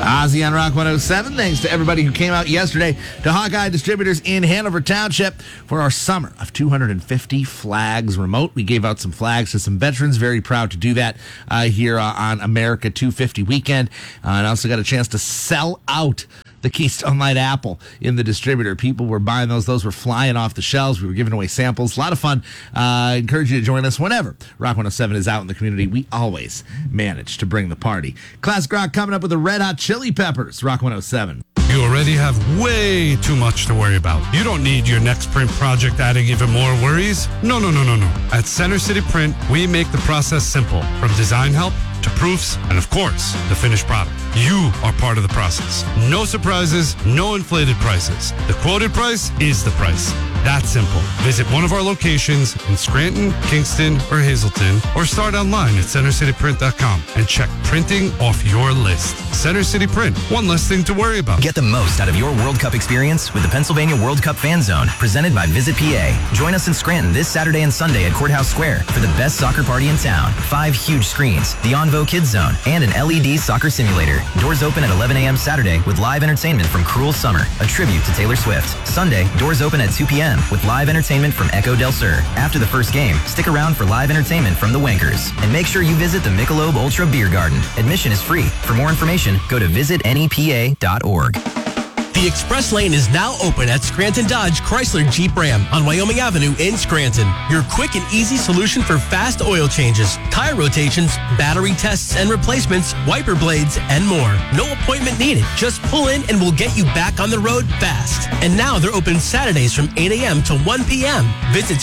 Ozzy on Rock 107. Thanks to everybody who came out yesterday to Hawkeye Distributors in Hanover Township for our summer of 250 flags remote. We gave out some flags to some veterans. Very proud to do that here on America 250 weekend. And also got a chance to sell out the Keystone Light Apple in the distributor. People were buying those. Those were flying off the shelves. We were giving away samples. A lot of fun. I encourage you to join us whenever Rock 107 is out in the community. We always manage to bring the party. Classic Rock coming up with the Red Hot Chili Peppers. Rock 107. You already have way too much to worry about. You don't need your next print project adding even more worries. No. At Center City Print, we make the process simple. From design help to proofs, and of course, the finished product. You are part of the process. No surprises, no inflated prices. The quoted price is the price. That's simple. Visit one of our locations in Scranton, Kingston, or Hazleton, or start online at centercityprint.com and check printing off your list. Center City Print, one less thing to worry about. Get the most out of your World Cup experience with the Pennsylvania World Cup Fan Zone, presented by Visit PA. Join us in Scranton this Saturday and Sunday at Courthouse Square for the best soccer party in town. 5 huge screens, the Onvo Kids Zone, and an LED soccer simulator. Doors open at 11 a.m. Saturday with live entertainment from Cruel Summer, a tribute to Taylor Swift. Sunday, doors open at 2 p.m. with live entertainment from Echo Del Sur. After the first game, stick around for live entertainment from the Wankers. And make sure you visit the Michelob Ultra Beer Garden. Admission is free. For more information, go to visitnepa.org. The Express Lane is now open at Scranton Dodge Chrysler Jeep Ram on Wyoming Avenue in Scranton. Your quick and easy solution for fast oil changes, tire rotations, battery tests and replacements, wiper blades, and more. No appointment needed. Just pull in and we'll get you back on the road fast. And now they're open Saturdays from 8 a.m. to 1 p.m. Visit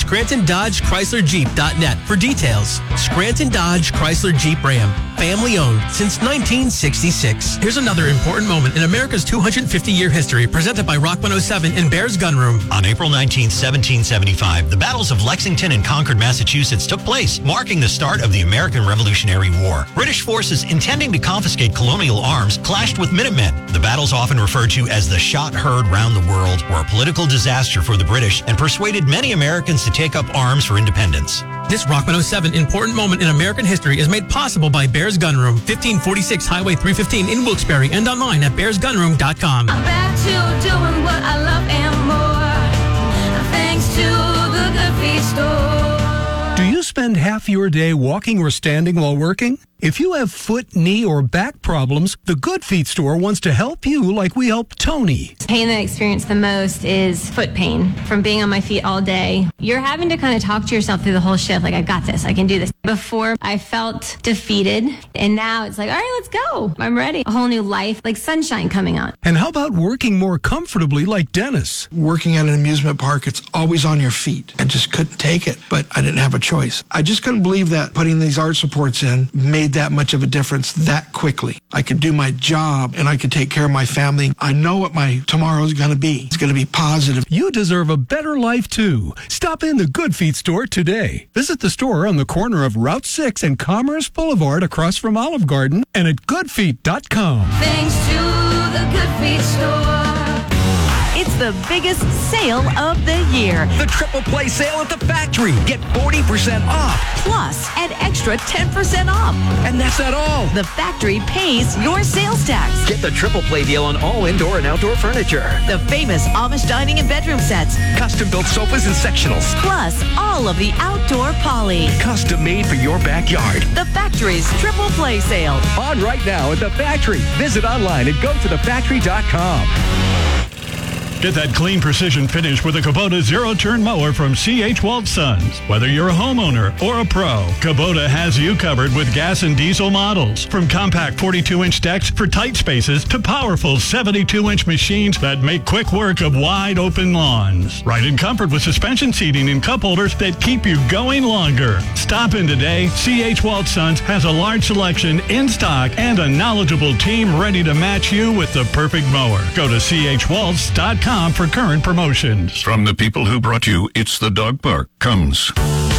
ScrantonDodgeChryslerJeep.net for details. Scranton Dodge Chrysler Jeep Ram. Family owned since 1966. Here's another important moment in America's 250-year history, presented by Rock 107 and Bears Gun Room. On April 19, 1775, the battles of Lexington and Concord, Massachusetts took place, marking the start of the American Revolutionary War. British forces intending to confiscate colonial arms clashed with Minutemen. The battles, often referred to as the Shot Heard Round the World, were a political disaster for the British and persuaded many Americans to take up arms for independence. This Rock 107 important moment in American history is made possible by Bears Gun Room, 1546 Highway 315 in Wilkes-Barre, and online at bearsgunroom.com. I'm back to doing what I love and more, thanks to the Good Feet store. Do you spend half your day walking or standing while working? If you have foot, knee, or back problems, the Good Feet store wants to help you like we helped Tony. The pain that I experience the most is foot pain from being on my feet all day. You're having to kind of talk to yourself through the whole shift, like, I got this, I can do this. Before, I felt defeated, and now it's like, all right, let's go. I'm ready. A whole new life, like sunshine coming on. And how about working more comfortably like Dennis? Working at an amusement park, it's always on your feet. I just couldn't take it, but I didn't have a choice. I just couldn't believe that putting these arch supports in made that much of a difference that quickly. I could do my job and I could take care of my family. I know what my tomorrow's going to be. It's going to be positive. You deserve a better life too. Stop in the Good Feet store today. Visit the store on the corner of Route 6 and Commerce Boulevard across from Olive Garden and at goodfeet.com. Thanks to the Good Feet store. It's the biggest sale of the year. The Triple Play sale at the factory. Get 40% off. Plus, an extra 10% off. And that's not all. The factory pays your sales tax. Get the Triple Play deal on all indoor and outdoor furniture. The famous Amish dining and bedroom sets. Custom-built sofas and sectionals. Plus, all of the outdoor poly. Custom made for your backyard. The factory's Triple Play sale. On right now at the factory. Visit online and go to thefactory.com. Get that clean precision finish with a Kubota zero-turn mower from C.H. Walt Sons. Whether you're a homeowner or a pro, Kubota has you covered with gas and diesel models. From compact 42-inch decks for tight spaces to powerful 72-inch machines that make quick work of wide-open lawns. Ride in comfort with suspension seating and cup holders that keep you going longer. Stop in today. C.H. Walt Sons has a large selection in stock and a knowledgeable team ready to match you with the perfect mower. Go to chwaltz.com for current promotions. From the people who brought you It's the Dog Park comes